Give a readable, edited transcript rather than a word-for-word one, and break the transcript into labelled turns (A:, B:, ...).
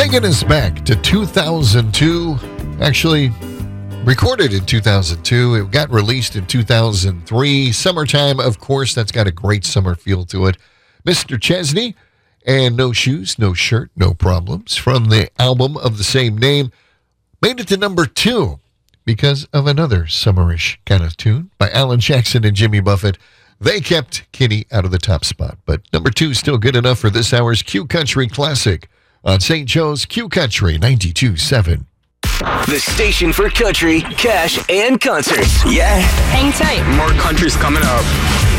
A: Taking us back to 2002, actually recorded in 2002. It got released in 2003. Summertime, of course, that's got a great summer feel to it. Mr. Chesney and No Shoes, No Shirt, No Problems from the album of the same name made it to number 2 because of another summerish kind of tune by Alan Jackson and Jimmy Buffett. They kept Kenny out of the top spot, but number 2 is still good enough for this hour's Q Country Classic on St. Joe's Q Country 92.7.
B: The station for country, cash, and concerts. Yeah.
C: Hang tight.
D: More country's coming up.